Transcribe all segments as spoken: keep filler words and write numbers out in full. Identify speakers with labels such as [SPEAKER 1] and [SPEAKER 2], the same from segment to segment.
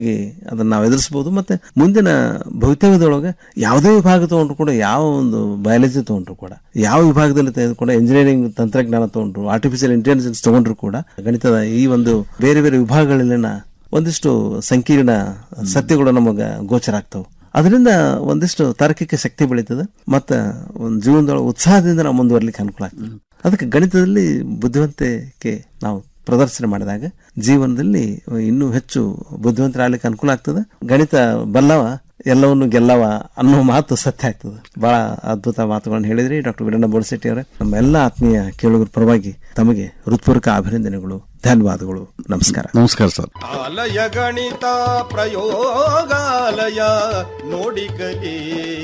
[SPEAKER 1] ಅದನ್ನ ನಾವು ಎದುರಿಸಬಹುದು. ಮತ್ತೆ ಮುಂದಿನ ಭವಿತವ್ಯದೊಳಗೆ ಯಾವುದೇ ವಿಭಾಗ ತಗೊಂಡ್ರು ಕೂಡ, ಯಾವ ಒಂದು ಬಯಾಲಜಿ ತಗೊಂಡ್ರು ಕೂಡ, ಯಾವ ವಿಭಾಗದಲ್ಲಿ ತೆಗೆದುಕೊಂಡು ಇಂಜಿನಿಯರಿಂಗ್ ತಂತ್ರಜ್ಞಾನ ತಗೊಂಡ್ರು, ಆರ್ಟಿಫಿಷಿಯಲ್ ಇಂಟೆಲಿಜೆನ್ಸ್ ತಗೊಂಡ್ರು ಕೂಡ ಗಣಿತದ ಈ ಒಂದು ಬೇರೆ ಬೇರೆ ವಿಭಾಗಗಳಲ್ಲಿನ ಒಂದಿಷ್ಟು ಸಂಕೀರ್ಣ ಸತ್ಯಗಳು ನಮಗ ಗೋಚರ ಆಗ್ತಾವೆ. ಅದರಿಂದ ಒಂದಿಷ್ಟು ತಾರ್ಕಿಕ ಶಕ್ತಿ ಬೆಳೀತದೆ, ಮತ್ತೆ ಒಂದು ಜೀವನದೊಳಗೆ ಉತ್ಸಾಹದಿಂದ ನಾವು ಮುಂದುವರ್ಲಿಕ್ಕೆ ಅನುಕೂಲ ಆಗ್ತದೆ. ಅದಕ್ಕೆ ಗಣಿತದಲ್ಲಿ ಬುದ್ಧಿವಂತಿಕೆ ನಾವು ಪ್ರದರ್ಶನ ಮಾಡಿದಾಗ ಜೀವನದಲ್ಲಿ ಇನ್ನೂ ಹೆಚ್ಚು ಬುದ್ಧಿವಂತರಾಗಲಿಕ್ಕೆ ಅನುಕೂಲ ಆಗ್ತದೆ. ಗಣಿತ ಬಲ್ಲವ ಎಲ್ಲವನ್ನು ಗೆಲ್ಲವ ಅನ್ನೋ ಮಾತು ಸತ್ಯ ಆಗ್ತದೆ. ಬಹಳ ಅದ್ಭುತ ಮಾತುಗಳನ್ನು ಹೇಳಿದ್ರಿ ಡಾಕ್ಟರ್ ವೀರಣ್ಣ ಬೋಳಶೆಟ್ಟಿ ಅವರೇ. ನಮ್ಮ ಎಲ್ಲ ಆತ್ಮೀಯ ಕೇಳುಗರ ಪರವಾಗಿ ತಮಗೆ ಹೃತ್ಪೂರ್ವಕ ಅಭಿನಂದನೆಗಳು, ಧನ್ಯವಾದಗಳು. ನಮಸ್ಕಾರ.
[SPEAKER 2] ನಮಸ್ಕಾರ ಸರ್.
[SPEAKER 3] ಆಲಯ ಗಣಿತ ಪ್ರಯೋಗಾಲಯ ನೋಡಿ ಕಲಿ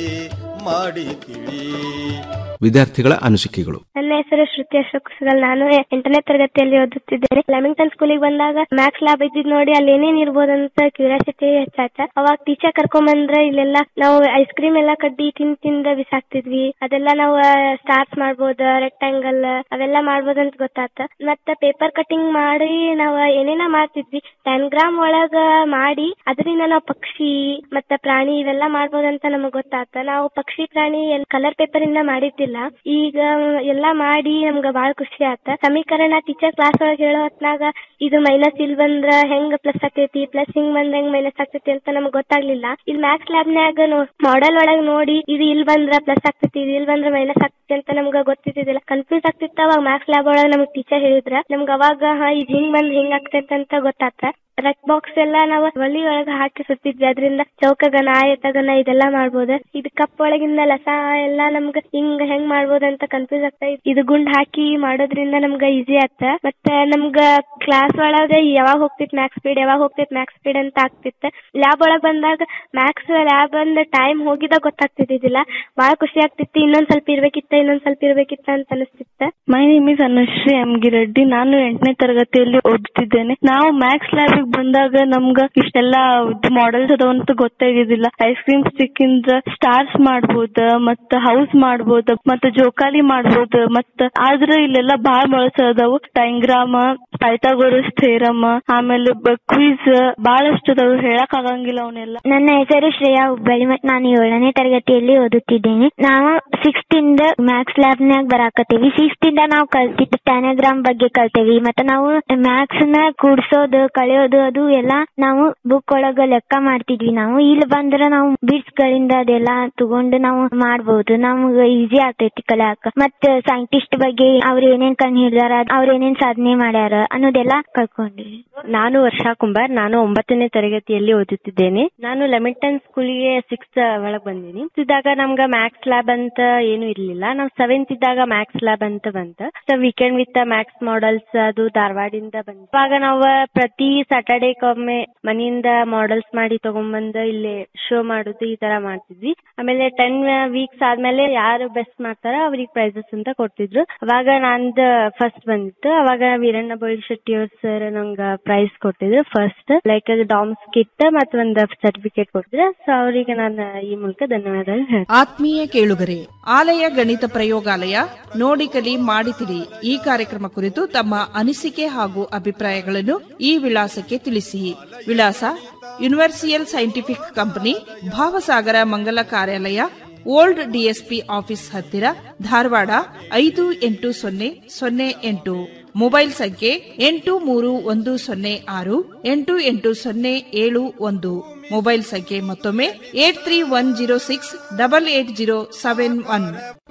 [SPEAKER 3] ಮಾಡಿ ತಿಳಿ.
[SPEAKER 2] ವಿದ್ಯಾರ್ಥಿಗಳ ಅನಿಸಿಕೆಗಳು.
[SPEAKER 4] ನನ್ನ ಹೆಸರು ಶ್ರುತಿ ಅಶೋಕ್ ಕುಸಗಲ್. ನಾನು ಎಂಟನೇ ತರಗತಿಯಲ್ಲಿ ಓದುತ್ತಿದ್ದೇನೆ. ಲೆಮಿಂಗ್ಟನ್ ಸ್ಕೂಲಿಗೆ ಬಂದಾಗ ಮ್ಯಾಥ್ಸ್ ಲ್ಯಾಬ್ ಇದ್ದಿದ್ ನೋಡಿ ಅಲ್ಲಿ ಏನೇನ್ ಇರ್ಬೋದಂತ ಕ್ಯೂರಿಯಾಸಿಟಿ ಹೆಚ್ಚಾಯ್ತ. ಅವಾಗ ಟೀಚರ್ ಕರ್ಕೊಂಡ್ ಬಂದ್ರೆ ಇಲ್ಲೆಲ್ಲ ನಾವು ಐಸ್ ಕ್ರೀಮ್ ಎಲ್ಲಾ ಕಡ್ಡಿ ತಿಂದ್ ತಿಂದ ಬಿಸಾಕ್ತಿದ್ವಿ. ಅದೆಲ್ಲ ನಾವು ಸ್ಟಾರ್ಸ್ ಮಾಡ್ಬೋದ, ರೆಕ್ಟಾಂಗಲ್ ಅವೆಲ್ಲ ಮಾಡ್ಬೋದಂತ ಗೊತ್ತಾತ. ಮತ್ತೆ ಪೇಪರ್ ಕಟಿಂಗ್ ಮಾಡಿ ನಾವ್ ಏನೇನ ಮಾಡ್ತಿದ್ವಿ. ಟೆನ್ ಗ್ರಾಮ್ ಒಳಗ ಮಾಡಿ ಅದರಿಂದ ನಾವು ಪಕ್ಷಿ ಮತ್ತೆ ಪ್ರಾಣಿ ಇವೆಲ್ಲ ಮಾಡ್ಬೋದಂತ ನಮಗ್ ಗೊತ್ತಾತ. ನಾವು ಪಕ್ಷಿ ಪ್ರಾಣಿ ಕಲರ್ ಪೇಪರ್ ಇಂದ ಮಾಡಿದ್ದಿಲ್ಲ. ಈಗ ಎಲ್ಲಾ ಮಾಡಿ ನಮ್ಗ ಬಾಳ ಖುಷಿ ಆತ. ಸಮೀಕರಣ ಟೀಚರ್ ಕ್ಲಾಸ್ ಒಳಗೆ ಹೇಳೋ ಹೊತ್ನಾಗ ಇದು ಮೈನಸ್ ಇಲ್ ಬಂದ್ರ ಹೆಂಗ್ ಪ್ಲಸ್ ಆಗ್ತೈತಿ, ಪ್ಲಸ್ ಹಿಂಗ್ ಬಂದ್ರ ಹೆಂಗ್ ಮೈನಸ್ ಆಗ್ತೈತಿ ಅಂತ ನಮ್ಗ್ ಗೊತ್ತಾಗ್ಲಿಲ್ಲ. ಇಲ್ಲಿ ಮ್ಯಾಥ್ಸ್ ಲ್ಯಾಬ್ನ್ಯಾಗ ಮಾಡೆಲ್ ಒಳಗ್ ನೋಡಿ ಇದು ಇಲ್ ಬಂದ್ರ ಪ್ಲಸ್ ಆಗ್ತೈತಿ, ಇದು ಇಲ್ ಬಂದ್ರ ಮೈನಸ್ ಆಗ್ತೈತಿ ಅಂತ ನಮ್ಗ ಗೊತ್ತಿದ್ದಿಲ್ಲ. ಕನ್ಫ್ಯೂಸ್ ಆಗ್ತಿತ್ತ. ಅವಾಗ ಮ್ಯಾಥ್ಸ್ ಲ್ಯಾಬ್ ಒಳಗ್ ನಮ್ಗ್ ಟೀಚರ್ ಹೇಳಿದ್ರ ನಮ್ಗ ಅವಾಗ ಇದು ಹಿಂಗ್ ಬಂದ್ ಹಿಂಗ್ ಆಗ್ತೈತಿ ಅಂತ ಗೊತ್ತಾತ. ರೆಡ್ ಬಾಕ್ಸ್ ಎಲ್ಲಾ ನಾವು ಒಲಿ ಒಳಗ ಹಾಕಿ ಸುತ್ತಿದ್ವಿ. ಅದರಿಂದ ಚೌಕಗನ ಆಯತಗನ ಇದೆಲ್ಲಾ ಮಾಡ್ಬೋದು. ಇದು ಕಪ್ ಒಳಗಿಂದ ಲಸ ಎಲ್ಲಾ ನಮ್ಗ ಹಿಂಗ್ ಹೆಂಗ್ ಮಾಡ್ಬೋದಂತ ಕನ್ಫ್ಯೂಸ್ ಆಗ್ತಾ ಇತ್ತು. ಇದು ಗುಂಡ್ ಹಾಕಿ ಮಾಡೋದ್ರಿಂದ ನಮ್ಗ ಈಸಿ ಆತ. ಮತ್ತೆ ನಮ್ಗ ಕ್ಲಾಸ್ ಒಳಗ ಯಾವಾಗ ಹೋಗ್ತಿತ್ ಮ್ಯಾಕ್ಸ್ ಸ್ಪೀಡ್, ಯಾವಾಗ ಹೋಗ್ತಿತ್ ಮ್ಯಾಕ್ಸ್ ಸ್ಪೀಡ್ ಅಂತ ಆಗ್ತಿತ್ತು. ಲ್ಯಾಬ್ ಒಳಗ್ ಬಂದಾಗ ಮ್ಯಾಕ್ಸ್ ಲ್ಯಾಬ್ ಅಂದ ಟೈಮ್ ಹೋಗಿದಾಗ ಗೊತ್ತಾಗ್ತಿದ್ದಿಲ್ಲ. ಬಹಳ ಖುಷಿ ಆಗ್ತಿತ್ತು. ಇನ್ನೊಂದ್ ಸ್ವಲ್ಪ ಇರ್ಬೇಕಿತ್ತ ಇನ್ನೊಂದ್ ಸ್ವಲ್ಪ ಇರ್ಬೇಕಿತ್ತ ಅಂತ ಅನಿಸ್ತಿತ್ತ.
[SPEAKER 5] My name is Anushree M Gireddi. ನಾನು ಎಂಟನೇ ತರಗತಿಯಲ್ಲಿ ಓದುತ್ತಿದ್ದೇನೆ. ನಾವು ಮ್ಯಾಕ್ಸ್ ಲ್ಯಾಬ್ ಬಂದಾಗ ನಮ್ಗ ಇಷ್ಟೆಲ್ಲಾ ಮಾಡೆಲ್ಸ್ ಅದಾವಂತ ಗೊತ್ತಾಗಿದ್ದಿಲ್ಲ. ಐಸ್ ಕ್ರೀಮ್ ಸ್ಟಿಕ್ ಇಂದ ಸ್ಟಾರ್ಸ್ ಮಾಡ್ಬೋದ, ಮತ್ತ ಹೌಸ್ ಮಾಡ್ಬೋದ, ಮತ್ತ ಜೋಕಾಲಿ ಮಾಡ್ಬೋದ. ಮತ್ತ ಆದ್ರ ಇಲ್ಲೆಲ್ಲಾ ಬಾಳ ಬಳಸ ಅದಾವು. ಟೈಂಗ್ರಾಮ, ಪೈಥಾಗೋರಸ್ ಥಿಯರಮ್, ಆಮೇಲೆ ಕ್ವಿಜ್ ಬಹಳಷ್ಟು ಅದಾವು. ಹೇಳಕ್ ಆಗಂಗಿಲ್ಲ ಅವನ್ನೆಲ್ಲ.
[SPEAKER 4] ನನ್ನ ಹೆಸರು ಶ್ರೇಯಾ ಹುಬ್ಬಳ್ಳಿ ಮತ್ತು ನಾನು ಏಳನೇ ತರಗತಿಯಲ್ಲಿ ಓದುತ್ತಿದ್ದೇನೆ. ನಾವು ಸಿಕ್ಸ್ತ್ ಇಂದ ಮ್ಯಾಕ್ಸ್ ಲ್ಯಾಬ್ ನಾಗ ಬರಾಕತ್ತೀವಿ. ಸಿಕ್ಸ್ತ್ ಇಂದ ನಾವು ಕಲ್ತಿದ್ದು ಸ್ಟ್ಯಾನೋಗ್ರಾಮ್ ಬಗ್ಗೆ ಕಲ್ತೇವಿ. ಮತ್ತೆ ನಾವು ಮ್ಯಾಕ್ಸ್ ನ ಕೂಡ್ಸೋದು ಕಳೆಯೋದು ಅದು ಎಲ್ಲಾ ನಾವು ಬುಕ್ ಒಳಗ ಲೆಕ್ಕ ಮಾಡ್ತಿದ್ವಿ. ನಾವು ಇಲ್ಲಿ ಬಂದ್ರ ನಾವು ಬಿಟ್ಸ್ ಗಳಿಂದ ಅದೆಲ್ಲಾ ತಗೊಂಡು ನಾವು ಮಾಡ್ಬಹುದು. ನಮ್ಗ ಈಸಿ ಆಗ್ತೈತಿ ಕಲಿಯಾಕ. ಮತ್ತ ಸೈಂಟಿಸ್ಟ್ ಬಗ್ಗೆ ಅವ್ರ ಏನೇನ್ ಕಂಡು ಹಿಡಿದಾರ, ಅವ್ರ ಏನೇನ್ ಸಾಧನೆ ಮಾಡ್ಯಾರ ಅನ್ನೋದೆಲ್ಲಾ ಕಲ್ಕೊಂಡ್ವಿ.
[SPEAKER 6] ನಾನು ವರ್ಷಾ ಕುಂಬಾರ್. ನಾನು ಒಂಬತ್ತನೇ ತರಗತಿಯಲ್ಲಿ ಓದುತ್ತಿದ್ದೇನೆ. ನಾನು ಲೆಮಿಂಗ್ಟನ್ ಸ್ಕೂಲಿಗೆ ಸಿಕ್ಸ್ತ್ ಒಳಗ್ ಬಂದಿನಿ. ಇದ್ದಾಗ ನಮ್ಗ ಮ್ಯಾಕ್ಸ್ ಲ್ಯಾಬ್ ಅಂತ ಏನು ಇರ್ಲಿಲ್ಲ. ನಾವ್ ಸೆವೆಂತ್ ಇದ್ದಾಗ ಮ್ಯಾಕ್ಸ್ ಲ್ಯಾಬ್ ಅಂತ ಬಂತ. ವೀಕೆಂಡ್ ವಿತ್ ಮ್ಯಾಕ್ಸ್ ಮಾಡೆಲ್ಸ್ ಅದು ಧಾರವಾಡಿಂದ ಬಂತ. ಇವಾಗ ನಾವ್ ಪ್ರತಿ ಸ್ಯಾಟರ್ಡೇಗೊಮ್ಮೆ ಮನೆಯಿಂದ ಮಾಡೆಲ್ಸ್ ಮಾಡಿ ತಗೊಂಡ್ಬಂದ್ ಇಲ್ಲಿ ಶೋ ಮಾಡುದು ಈ ತರ ಮಾಡ್ತಿದ್ವಿ. ಆಮೇಲೆ ಟೆನ್ ವೀಕ್ಸ್ ಆದ್ಮೇಲೆ ಯಾರು ಬೆಸ್ಟ್ ಮಾಡ್ತಾರ ಅವ್ರಿಗೆ ಪ್ರೈಸಸ್ ಅಂತ ಕೊಡ್ತಿದ್ರು. ಅವಾಗ ನಂದ್ ಫಸ್ಟ್ ಬಂದಿತ್ತು. ಅವಾಗ ವೀರಣ್ಣ ಬೋಳಶೆಟ್ಟಿ ಅವ್ರ ಸರ್ ನಂಗ ಪ್ರೈಸ್ ಕೊಟ್ಟಿದ್ರು ಫಸ್ಟ್. ಲೈಕ್ ಡಾಮ್ಸ್ ಕಿಟ್ ಮತ್ತ ಒಂದ್ ಸರ್ಟಿಫಿಕೇಟ್ ಕೊಟ್ಟಿದ್ರು. ಸೊ ಅವರಿಗೆ ನಾನು ಈ ಮೂಲಕ ಧನ್ಯವಾದಗಳು ಹೇಳ್ತೀನಿ.
[SPEAKER 7] ಆತ್ಮೀಯ ಕೇಳುಗರೆ, ಆಲಯ ಗಣಿತ ಪ್ರಯೋಗಾಲಯ ನೋಡಿ ಕಲಿ ಮಾಡಿ ತಿಳಿ ಈ ಕಾರ್ಯಕ್ರಮ ಕುರಿತು ತಮ್ಮ ಅನಿಸಿಕೆ ಹಾಗೂ ಅಭಿಪ್ರಾಯಗಳನ್ನು ಈ ವಿಳಾಸಕ್ಕೆ ತಿಳಿಸಿ. ವಿಳಾಸ ಯೂನಿವರ್ಸಿಯಲ್ ಸೈಂಟಿಫಿಕ್ ಕಂಪನಿ, ಭಾವಸಾಗರ ಮಂಗಲ ಕಾರ್ಯಾಲಯ, ಓಲ್ಡ್ ಡಿಎಸ್ಪಿ ಆಫೀಸ್ ಹತ್ತಿರ, ಧಾರವಾಡ ಐದು ಎಂಟು ಸೊನ್ನೆ ಸೊನ್ನೆ ಎಂಟು. ಮೊಬೈಲ್ ಸಂಖ್ಯೆ ಎಂಟು ಮೂರು ಒಂದು ಸೊನ್ನೆ ಆರು ಎಂಟು ಎಂಟು ಸೊನ್ನೆ ಏಳು ಒಂದು. ಮೊಬೈಲ್ ಸಂಖ್ಯೆ ಮತ್ತೊಮ್ಮೆ eight three one zero six double eight zero seven one.